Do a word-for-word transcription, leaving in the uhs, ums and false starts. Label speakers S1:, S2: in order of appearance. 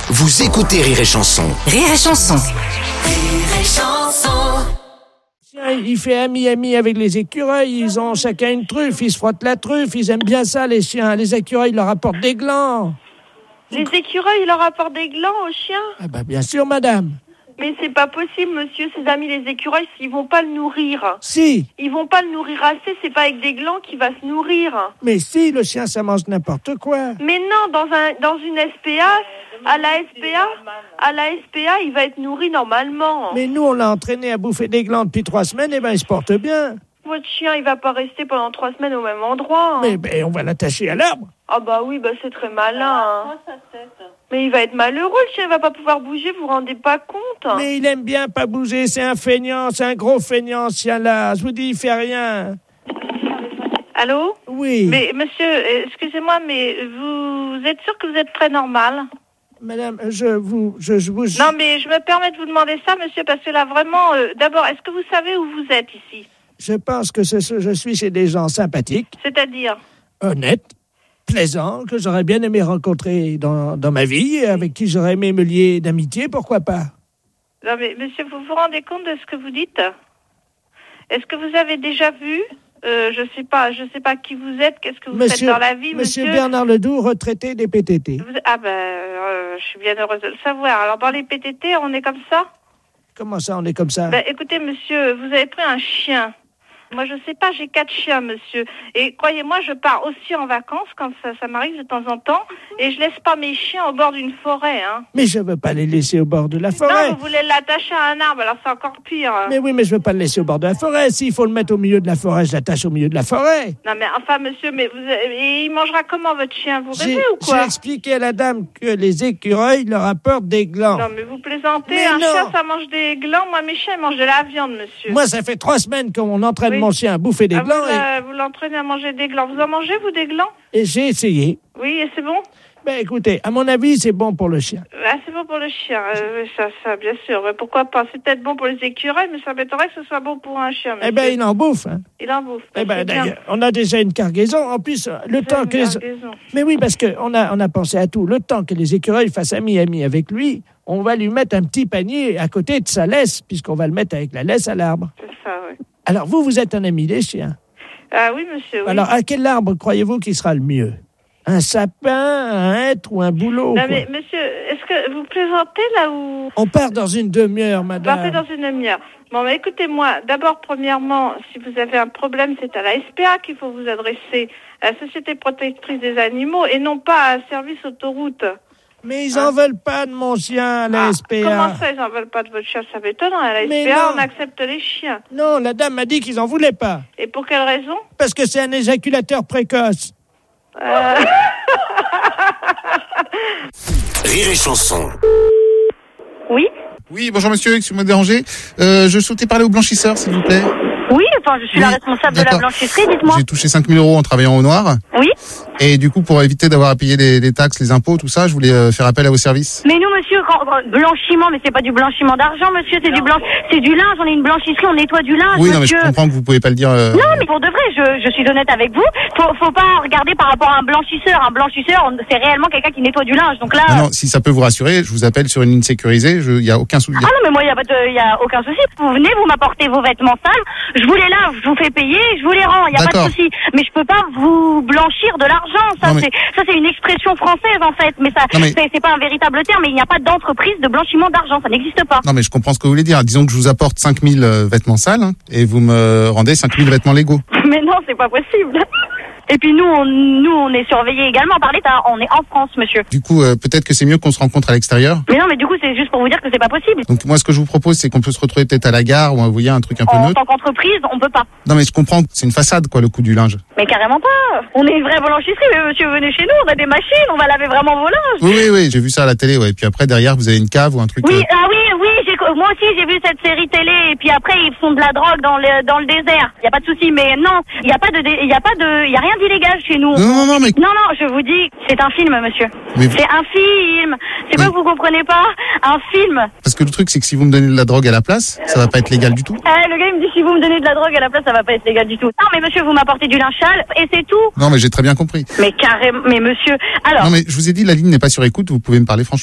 S1: Vous écoutez Rire et Chanson.
S2: Rire et Chanson.
S3: Rire et Chanson.
S4: Il fait ami-ami avec les écureuils, ils ont chacun une truffe, ils se frottent la truffe, ils aiment bien ça les chiens. Les écureuils leur apportent des glands.
S5: Les écureuils leur apportent des glands aux chiens?
S4: Ah bah bien sûr madame.
S5: Mais c'est pas possible, monsieur, ses amis les écureuils, ils vont pas le nourrir.
S4: Si.
S5: Ils vont pas le nourrir assez, c'est pas avec des glands qu'il va se nourrir.
S4: Mais si, le chien ça mange n'importe quoi.
S5: Mais non, dans un dans une S P A, à la S P A, à la S P A, il va être nourri normalement.
S4: Mais nous on l'a entraîné à bouffer des glands depuis trois semaines, et ben il se porte bien.
S5: Votre chien, il va pas rester pendant trois semaines au même endroit. Hein.
S4: Mais ben, on va l'attacher à l'arbre.
S5: Ah bah oui, bah c'est très malin. Hein. Mais il va être malheureux, le chien, il va pas pouvoir bouger, vous vous rendez pas compte?
S4: Mais il aime bien pas bouger, c'est un feignant, c'est un gros feignant ce chien-là. Je vous dis, il fait rien.
S5: Allô?
S4: Oui.
S5: Mais monsieur, excusez-moi, mais vous êtes sûr que vous êtes très normal?
S4: Madame, je vous... Je, je vous...
S5: Non, mais je me permets de vous demander ça, monsieur, parce que là, vraiment, euh, d'abord, est-ce que vous savez où vous êtes ici?
S4: Je pense que ce, je suis chez des gens sympathiques.
S5: C'est-à-dire?
S4: Honnêtes, plaisants, que j'aurais bien aimé rencontrer dans, dans ma vie, avec qui j'aurais aimé me lier d'amitié, pourquoi pas?
S5: Non, mais monsieur, vous vous rendez compte de ce que vous dites? Est-ce que vous avez déjà vu, euh, je sais pas, je sais pas qui vous êtes, qu'est-ce que vous
S4: monsieur,
S5: faites dans la vie, monsieur?
S4: Monsieur Bernard Ledoux, retraité des P T T.
S5: Vous, ah ben, euh, je suis bien heureuse de le savoir. Alors, dans les P T T, on est comme ça?
S4: Comment ça, on est comme ça?
S5: Ben, écoutez, monsieur, vous avez pris un chien. Moi, je sais pas, j'ai quatre chiens, monsieur. Et croyez-moi, je pars aussi en vacances quand ça, ça m'arrive de temps en temps. Et je laisse pas mes chiens au bord d'une forêt, hein.
S4: Mais je veux pas les laisser au bord de la forêt.
S5: Non, vous voulez l'attacher à un arbre, alors c'est encore pire.
S4: Mais oui, mais je veux pas le laisser au bord de la forêt. S'il faut le mettre au milieu de la forêt, je l'attache au milieu de la forêt.
S5: Non, mais enfin, monsieur, mais vous, et il mangera comment, votre chien? Vous rêvez
S4: J'ai,
S5: ou quoi?
S4: j'ai expliqué à la dame que les écureuils leur apportent des glands.
S5: Non, mais vous plaisantez.
S4: Mais
S5: un
S4: non.
S5: chien, ça mange des glands. Moi, mes chiens, ils mangent de la viande, monsieur.
S4: Moi, ça fait trois semaines qu'on entraîne
S5: Oui.
S4: mon chien à bouffer des
S5: Ah,
S4: glands
S5: vous, la- vous l'entraînez à manger des glands. Vous en mangez, vous, des glands?
S4: et, et j'ai essayé.
S5: Oui, et c'est bon?
S4: Ben écoutez, à mon avis, c'est bon pour le chien.
S5: Ah, c'est bon pour le chien, euh, oui, ça, ça, bien sûr. Mais pourquoi pas? C'est peut-être bon pour les écureuils, mais ça m'étonnerait que ce soit bon pour un chien.
S4: Eh
S5: monsieur.
S4: ben, il en bouffe. Hein.
S5: Il en bouffe.
S4: Eh ben,
S5: C'est bien.
S4: d'ailleurs, on a déjà une cargaison. En plus, le
S5: C'est
S4: temps
S5: une
S4: que les...
S5: cargaison.
S4: Mais oui, parce qu'on a, on a pensé à tout. Le temps que les écureuils fassent ami-ami avec lui, on va lui mettre un petit panier à côté de sa laisse, puisqu'on va le mettre avec la laisse à l'arbre.
S5: C'est ça, oui.
S4: Alors, vous, vous êtes un ami des chiens.
S5: Ah oui, monsieur, oui.
S4: Alors, à quel arbre croyez-vous qui sera le mieux? Un sapin, un hêtre ou un bouleau?
S5: Non,
S4: quoi?
S5: mais monsieur, est-ce que vous plaisantez là où...
S4: On part dans une demi-heure,
S5: Vous
S4: madame.
S5: partez dans une demi-heure. Bon, mais écoutez-moi, d'abord, premièrement, si vous avez un problème, c'est à la S P A qu'il faut vous adresser, à la Société protectrice des animaux, et non pas à un service autoroute.
S4: Mais ils en veulent pas de mon chien à la
S5: Ah,
S4: S P A.
S5: comment ça, ils en veulent pas de votre chien? Ça m'étonne, à la
S4: Mais
S5: S P A,
S4: non.
S5: on accepte les chiens.
S4: Non, la dame m'a dit qu'ils en voulaient pas.
S5: Et pour quelle raison?
S4: Parce que c'est un éjaculateur précoce.
S5: Euh...
S1: Rire et Chanson.
S5: Oui?
S6: Oui, bonjour monsieur, excusez-moi de déranger. Euh, je souhaitais parler au blanchisseur, s'il vous plaît.
S7: Oui, enfin, je suis
S6: Oui,
S7: la responsable de la
S6: d'accord.
S7: blanchisserie, dites-moi.
S6: J'ai touché cinq mille euros en travaillant au noir.
S7: Oui.
S6: Et du coup, pour éviter d'avoir à payer les, les taxes, les impôts, tout ça, je voulais euh, faire appel à vos services.
S7: Mais nous, monsieur, quand, quand- blanchiment, mais c'est pas du blanchiment d'argent, monsieur, c'est du blanc, c'est du linge. On est une blanchisserie, on nettoie du linge,
S6: Oui, non, mais je
S7: monsieur.
S6: comprends que vous pouvez pas le dire. euh,
S7: Non, mais pour de vrai, je, je suis honnête avec vous. Faut, faut pas regarder par rapport à un blanchisseur. Un blanchisseur, on- c'est réellement quelqu'un qui nettoie du linge. Donc là.
S6: Non, non, si ça peut vous rassurer, je vous appelle sur une ligne sécurisée, il y a aucun souci.
S7: Ah non, mais moi, il y a, pas de- y a aucun souci. Vous venez, vous m'apportez vos vêtements sales, je vous les lave, je vous fais payer, je vous les rends. Il y a pas
S6: D'accord.
S7: de souci. Mais je peux pas vous blanchir de l'argent. Ça,
S6: Non, mais-
S7: c'est, ça, c'est une expression française, en fait. Mais ça,
S6: Non, mais-
S7: c'est, c'est pas un véritable terme. Mais il n'y a pas d'entreprise de blanchiment d'argent. Ça n'existe pas.
S6: Non, mais je comprends ce que vous voulez dire. Disons que je vous apporte cinq mille euh, vêtements sales hein, et vous me rendez cinq mille vêtements légaux.
S7: Mais non, c'est pas possible. Et puis nous, on, nous, on est surveillés également par l'État. On est en France, monsieur.
S6: Du coup, euh, peut-être que c'est mieux qu'on se rencontre à l'extérieur.
S7: Mais non, mais du coup, c'est juste pour vous dire que c'est pas possible.
S6: Donc moi, ce que je vous propose, c'est qu'on peut se retrouver peut-être à la gare ou vous voyez un truc un peu
S7: En
S6: neutre.
S7: tant qu'entreprise, on peut pas.
S6: Non, mais je comprends, c'est une façade, quoi, le coût du linge.
S7: Mais carrément pas. On est une vraie blanchisserie. Mais monsieur, venez chez nous. On a des machines. On va laver vraiment vos linges.
S6: Oui, oui, oui, j'ai vu ça à la télé, ouais. Et puis après, derrière, vous avez une cave ou un truc.
S7: Oui,
S6: euh,
S7: ah oui, oui. J'ai, moi aussi, j'ai vu cette série télé. Et puis après, ils font de la drogue dans le dans le désert. Y a pas de souci. Mais non, il y a pas de, il y a pas de, il y a rien d'illégal chez nous.
S6: Non, non, non, mais
S7: Non, non, je vous dis, c'est un film, monsieur.
S6: Mais-
S7: C'est un film. C'est
S6: Oui.
S7: pas que vous comprenez pas. Un film.
S6: parce que le truc, c'est que si vous me donnez de la drogue à la place, ça va pas être légal du tout.
S7: Eh, le gars, il me dit, si vous me donnez de la drogue à la place, ça va pas être légal du tout. Non, mais monsieur, vous m'apportez du linge sale et c'est tout.
S6: Non, mais j'ai très bien compris.
S7: Mais carrément, mais monsieur, alors.
S6: Non, mais je vous ai dit, la ligne n'est pas sur écoute, vous pouvez me parler franchement.